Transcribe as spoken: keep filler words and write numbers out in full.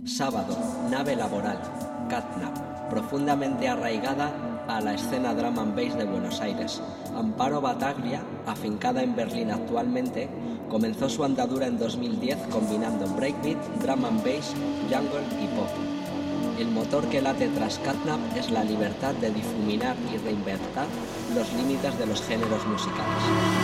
Sábado, nave laboral, Catnap, profundamente arraigada a la escena drum and bass de Buenos Aires. Amparo Battaglia, afincada en Berlín actualmente, comenzó su andadura en dos mil diez combinando breakbeat, drum and bass, jungle y pop. El motor que late tras Catnap es la libertad de difuminar y reinventar los límites de los géneros musicales.